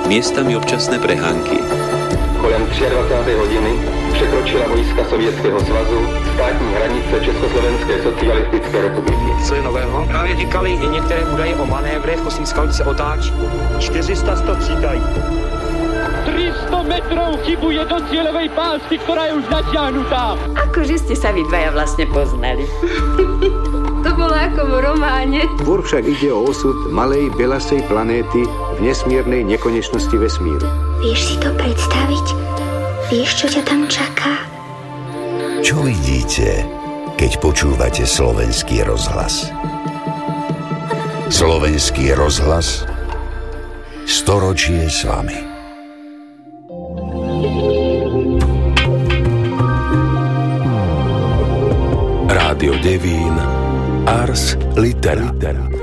miestami občasné prehánky. Kolem 23. hodiny překročila vojska Sovětského svazu státní hranice Československé socialistické republiky. Co je nového? Právě říkali i některé údaje o manévrech, kosmí skalky se otáčí. 400 střídají. 300 metrov chybuje do cieľovej pásky, ktorá je už natiahnutá. Akože ste sa vy dvaja vlastne poznali. To bolo ako v románe. Tvor však ide o osud malej belasej planéty v nesmiernej nekonečnosti vesmíru. Vieš si to predstaviť? Vieš, čo ťa tam čaká? Čo vidíte, keď počúvate Slovenský rozhlas? Slovenský rozhlas, storočie s vami. Rádio Devín, Ars Litera.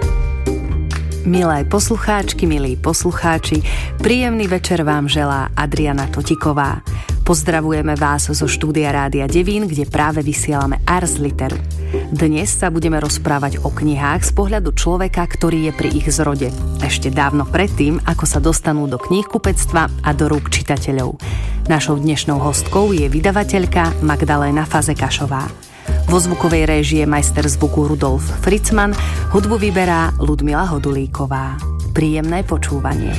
Milé poslucháčky, milí poslucháči, príjemný večer vám želá Adriana Totiková. Pozdravujeme vás zo štúdia Rádia Devín, kde práve vysielame Ars Literu. Dnes sa budeme rozprávať o knihách z pohľadu človeka, ktorý je pri ich zrode. Ešte dávno predtým, ako sa dostanú do kníhkupectva a do rúk čitateľov. Našou dnešnou hostkou je vydavateľka Magdaléna Fazekašová. Vo zvukovej réžii je majster zvuku Rudolf Fritzman, hudbu vyberá Ludmila Hodulíková. Príjemné počúvanie.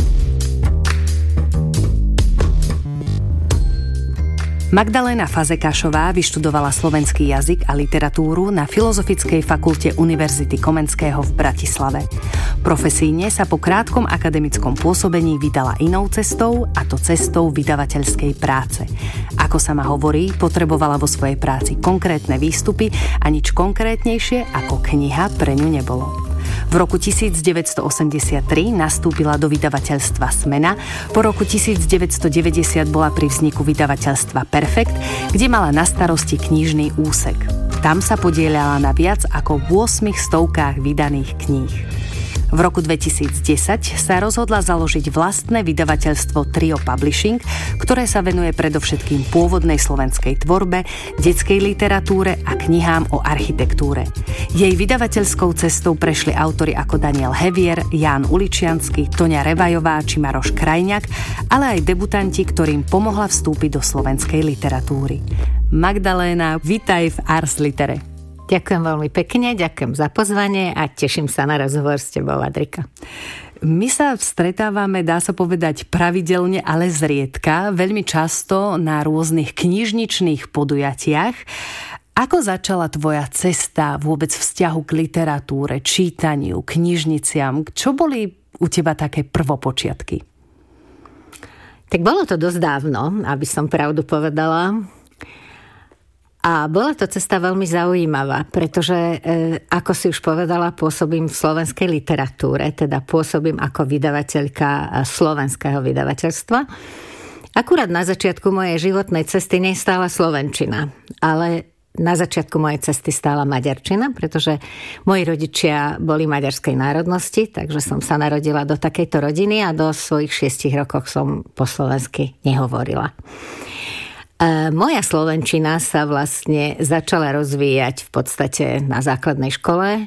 Magdaléna Fazekašová vyštudovala slovenský jazyk a literatúru na Filozofickej fakulte Univerzity Komenského v Bratislave. Profesíne sa po krátkom akademickom pôsobení vydala inou cestou, a to cestou vydavateľskej práce. Ako sama hovorí, potrebovala vo svojej práci konkrétne výstupy a nič konkrétnejšie ako kniha pre ňu nebolo. V roku 1983 nastúpila do vydavateľstva Smena, po roku 1990 bola pri vzniku vydavateľstva Perfekt, kde mala na starosti knižný úsek. Tam sa podieľala na viac ako 800 vydaných kníh. V roku 2010 sa rozhodla založiť vlastné vydavateľstvo Trio Publishing, ktoré sa venuje predovšetkým pôvodnej slovenskej tvorbe, detskej literatúre a knihám o architektúre. Jej vydavateľskou cestou prešli autori ako Daniel Hevier, Ján Uličiansky, Toňa Revajová či Maroš Krajňák, ale aj debutanti, ktorým pomohla vstúpiť do slovenskej literatúry. Magdaléna, vitaj v Ars Litere. Ďakujem veľmi pekne, ďakujem za pozvanie a teším sa na rozhovor s tebou, Adrika. My sa stretávame, dá sa povedať, pravidelne, ale zriedka, veľmi často na rôznych knižničných podujatiach. Ako začala tvoja cesta vôbec vzťahu k literatúre, čítaniu, knižniciam? Čo boli u teba také prvopočiatky? Tak bolo to dosť dávno, aby som pravdu povedala. A bola to cesta veľmi zaujímavá, pretože, ako si už povedala, pôsobím v slovenskej literatúre, teda pôsobím ako vydavateľka slovenského vydavateľstva. Akurát na začiatku mojej životnej cesty nestála slovenčina, ale na začiatku mojej cesty stála maďarčina, pretože moji rodičia boli maďarskej národnosti, takže som sa narodila do takejto rodiny a do svojich 6 rokov som po slovensky nehovorila. Moja slovenčina sa vlastne začala rozvíjať v podstate na základnej škole.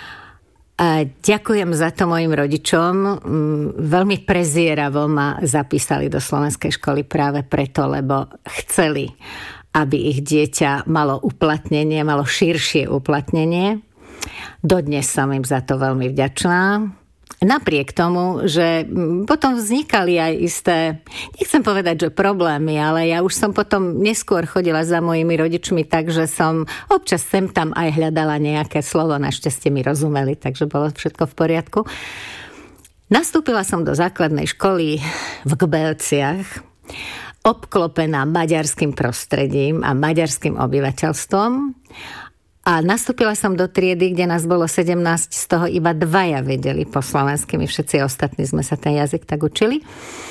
Ďakujem za to mojim rodičom. Veľmi prezieravo ma zapísali do slovenskej školy práve preto, lebo chceli, aby ich dieťa malo uplatnenie, malo širšie uplatnenie. Dodnes som im za to veľmi vďačná. Napriek tomu, že potom vznikali aj isté, nechcem povedať, že problémy, ale ja už som potom neskôr chodila za mojimi rodičmi, takže som občas sem tam aj hľadala nejaké slovo, našťastie mi rozumeli, takže bolo všetko v poriadku. Nastúpila som do základnej školy v Gbelciach, obklopená maďarským prostredím a maďarským obyvateľstvom. A nastúpila som do triedy, kde nás bolo 17, z toho iba 2 vedeli po slovensky, my všetci ostatní sme sa ten jazyk tak učili.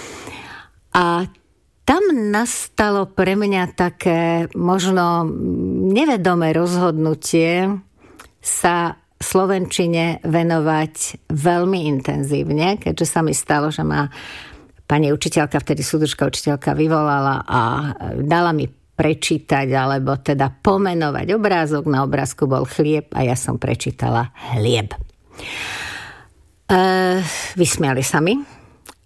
A tam nastalo pre mňa také možno nevedomé rozhodnutie sa slovenčine venovať veľmi intenzívne, keďže sa mi stalo, že ma pani učiteľka, vtedy súdružka učiteľka, vyvolala a dala mi prečítať, alebo teda pomenovať obrázok. Na obrázku bol chlieb a ja som prečítala hlieb. Vysmiali sa mi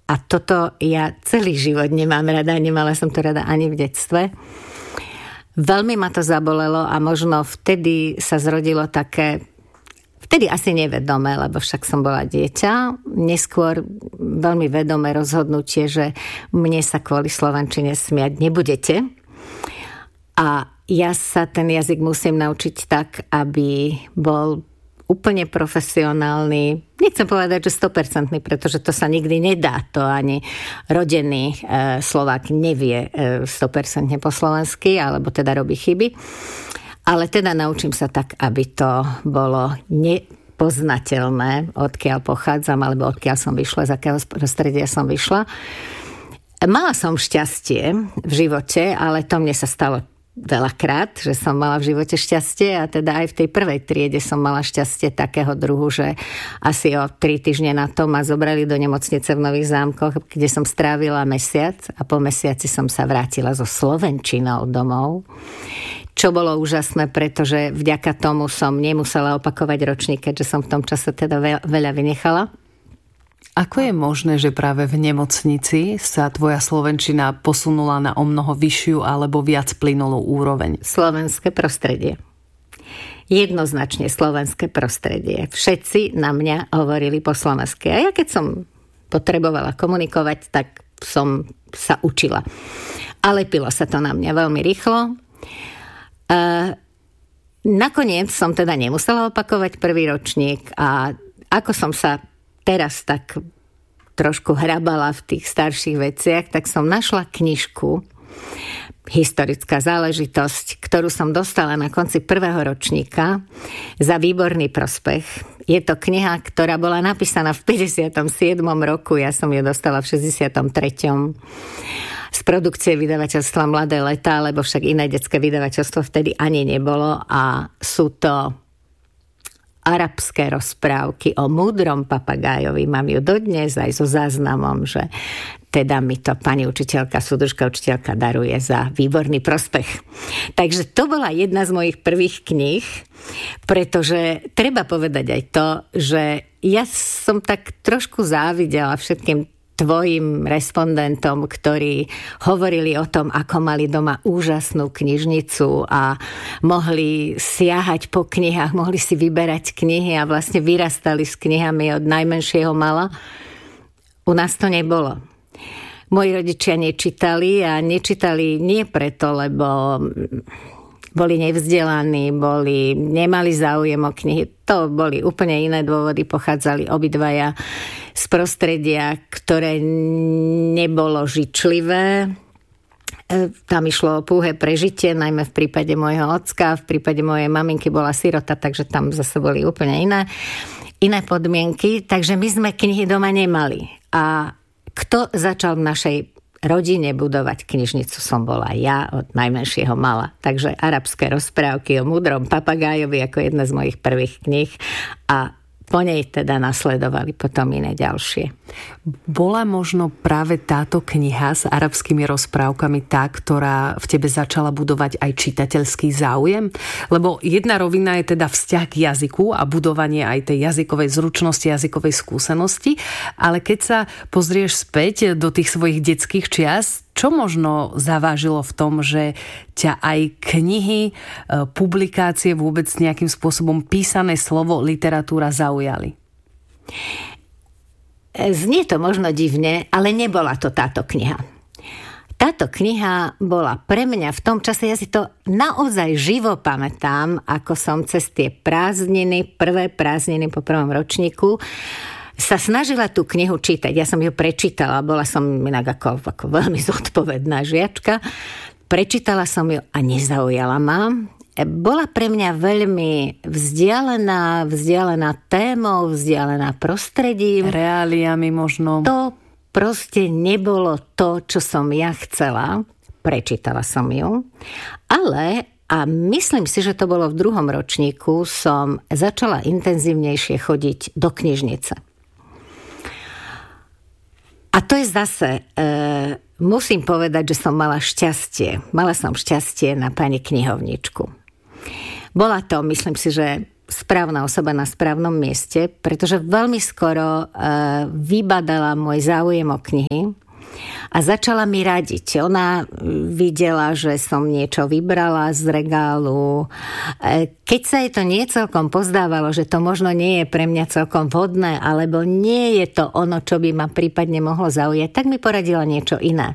A toto ja celý život nemám rada, nemala som to rada ani v detstve. Veľmi ma to zabolelo a možno vtedy sa zrodilo také, vtedy asi nevedomé, lebo však som bola dieťa, neskôr veľmi vedomé rozhodnutie, že mne sa kvôli slovenčine smiať nebudete. A ja sa ten jazyk musím naučiť tak, aby bol úplne profesionálny. Nechcem povedať, že 100%, pretože to sa nikdy nedá. To ani rodený Slovák nevie 100% po slovensky, alebo teda robí chyby. Ale teda naučím sa tak, aby to bolo nepoznateľné, odkiaľ pochádzam, alebo odkiaľ som vyšla, z akého prostredia som vyšla. Mala som šťastie v živote, ale to mne sa stalo veľakrát, že som mala v živote šťastie a teda aj v tej prvej triede som mala šťastie takého druhu, že asi o 3 týždne na to ma zobrali do nemocnice v Nových Zámkoch, kde som strávila mesiac a po mesiaci som sa vrátila so slovenčinou domov. Čo bolo úžasné, pretože vďaka tomu som nemusela opakovať ročník, keďže som v tom čase teda veľa vynechala. Ako je možné, že práve v nemocnici sa tvoja slovenčina posunula na omnoho vyššiu alebo viac plynulú úroveň? Slovenské prostredie. Jednoznačne slovenské prostredie. Všetci na mňa hovorili po slovensky. A ja keď som potrebovala komunikovať, tak som sa učila. A lepilo sa to na mňa veľmi rýchlo. Nakoniec som teda nemusela opakovať prvý ročník a ako som sa teraz tak trošku hrabala v tých starších veciach, tak som našla knižku, historická záležitosť, ktorú som dostala na konci prvého ročníka za výborný prospech. Je to kniha, ktorá bola napísaná v 57. roku, ja som ju dostala v 63. z produkcie vydavateľstva Mladé letá, lebo však iné detské vydavateľstvo vtedy ani nebolo a sú to arabské rozprávky o múdrom papagájovi. Mám ju dodnes aj so záznamom, že teda mi to pani učiteľka, súdružka učiteľka daruje za výborný prospech. Takže to bola jedna z mojich prvých kníh, pretože treba povedať aj to, že ja som tak trošku závidela všetkým tvojim respondentom, ktorí hovorili o tom, ako mali doma úžasnú knižnicu a mohli siahať po knihách, mohli si vyberať knihy a vlastne vyrastali s knihami od najmenšieho mala. U nás to nebolo. Moji rodičia nečítali a nečítali nie preto, lebo boli nevzdelaní, nemali záujem o knihy. To boli úplne iné dôvody, pochádzali obidvaja z prostredia, ktoré nebolo žičlivé. Tam išlo o púhé prežitie, najmä v prípade môjho ocka, v prípade mojej maminky bola sirota, takže tam zase boli úplne iné podmienky. Takže my sme knihy doma nemali. A kto začal v našej rodine budovať knižnicu som bola ja od najmenšieho mala. Takže arabské rozprávky o múdrom papagájovi ako jedna z mojich prvých kníh a po nej teda nasledovali potom iné ďalšie. Bola možno práve táto kniha s arabskými rozprávkami tá, ktorá v tebe začala budovať aj čitateľský záujem? Lebo jedna rovina je teda vzťah k jazyku a budovanie aj tej jazykovej zručnosti, jazykovej skúsenosti, ale keď sa pozrieš späť do tých svojich detských čias, čo možno zavážilo v tom, že ťa aj knihy, publikácie, vôbec nejakým spôsobom písané slovo, literatúra zaujali? Znie to možno divne, ale nebola to táto kniha. Táto kniha bola pre mňa v tom čase, ja si to naozaj živo pamätám, ako som cez tie prvé prázdniny po prvom ročníku sa snažila tú knihu čítať. Ja som ju prečítala, bola som inak ako veľmi zodpovedná žiačka. Prečítala som ju a nezaujala ma. Bola pre mňa veľmi vzdialená témou, vzdialená prostredím. Reáliami možno. To proste nebolo to, čo som ja chcela. Prečítala som ju. Ale, a myslím si, že to bolo v druhom ročníku, som začala intenzívnejšie chodiť do knižnice. A to je zase, musím povedať, že som mala šťastie. Mala som šťastie na pani knihovničku. Bola to, myslím si, že správna osoba na správnom mieste, pretože veľmi skoro vybadala môj záujem o knihy a začala mi radiť. Ona videla, že som niečo vybrala z regálu. Keď sa jej to nie celkom pozdávalo, že to možno nie je pre mňa celkom vhodné, alebo nie je to ono, čo by ma prípadne mohlo zaujať, tak mi poradila niečo iné.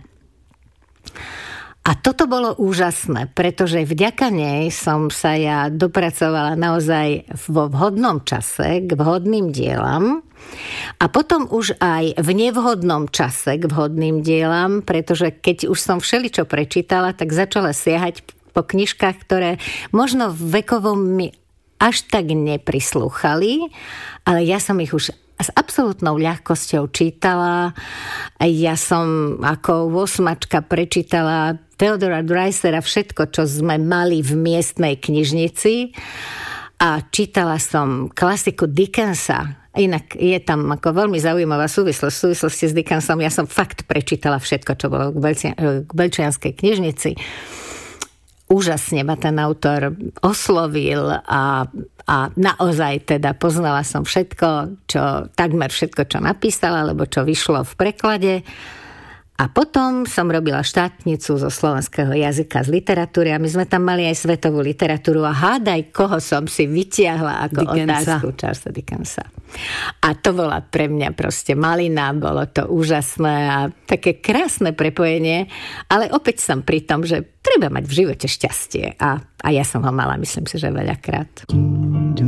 A toto bolo úžasné, pretože vďaka nej som sa ja dopracovala naozaj vo vhodnom čase k vhodným dielam a potom už aj v nevhodnom čase k vhodným dielam, pretože keď už som všeličo prečítala, tak začala siahať po knižkách, ktoré možno vekovo mi až tak neprislúchali, ale ja som ich už s absolútnou ľahkosťou čítala. Ja som ako 8-čka prečítala Theodora Dreisera všetko, čo sme mali v miestnej knižnici a čítala som klasiku Dickensa. Inak je tam ako veľmi zaujímavá súvislosť v súvislosti s Dickensom. Ja som fakt prečítala všetko, čo bolo k Belčianskej knižnici. Úžasne ma ten autor oslovil a naozaj teda poznala som všetko, takmer všetko, čo napísala, alebo čo vyšlo v preklade. A potom som robila štátnicu zo slovenského jazyka z literatúry a my sme tam mali aj svetovú literatúru a hádaj, koho som si vytiahla ako otázku Charlesa Dickensa. A to bola pre mňa proste malina, bolo to úžasné a také krásne prepojenie, ale opäť som pri tom, že treba mať v živote šťastie a ja som ho mala, myslím si, že veľakrát.